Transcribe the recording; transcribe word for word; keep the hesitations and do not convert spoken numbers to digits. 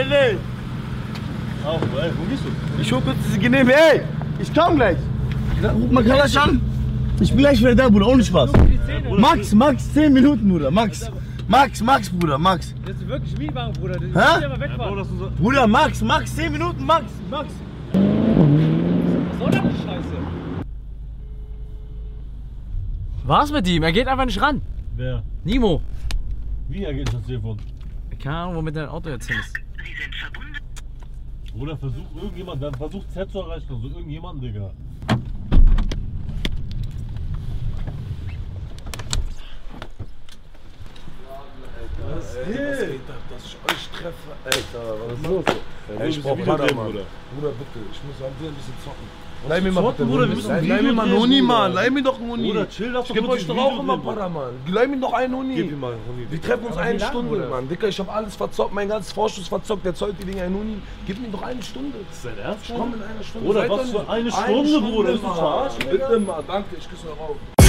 nee, nee. Auf, ey, wo gehst du? Ich hol kurz diese Genehme, ey. Ich komm gleich. Ruf mal Kalasch an. Ich bin gleich wieder da, Bruder, ohne Spaß. Max, Max, zehn Minuten, Bruder, Max. Max, Max, Bruder, Max. Das ist wirklich Mietwagen, Bruder. Das Hä? ist ja mal wegfahren. Ja, Bruder, Max, Max, zehn Minuten, Max, Max. Was soll das die Scheiße? Was mit ihm? Er geht einfach nicht ran. Wer? Nimo. Wie er geht das Telefon? Keine Ahnung, womit dein Auto jetzt hin ist. Oder versucht irgendjemand, dann versucht Z zu erreichen, also irgendjemanden, Digga. Was geht ab, dass ich euch treffe? Alter, was ist los? Ey, Ich brauch Para, Mann. Bruder, bitte, ich muss am ein bisschen zocken. Leih mir mal bitte, Bruder, wir müssen ein Leih mir Video mal einen drehen, Huni, Bruder. Mann. Leih mir doch einen Huni. Bruder, chill, lass Ich doch geb kurz euch ein doch auch Video immer drehen, Para, Mann. Leih mir doch einen Huni. Gib ihm mal einen Huni. Wir treffen uns Aber eine wie lang, Stunde, Bruder? Mann. Dicker, ich hab alles verzockt, mein ganzes Vorschuss verzockt. Der zollt die Dinge einen Huni. Gib mir doch eine Stunde. Ist dein Ernst? Ich komm in einer Stunde. Bruder, Seid was doch für nicht- eine Stunde, Bruder? Ist das Mann. verarschen, Digga? Bitte mal, danke, ich küsse euch auf.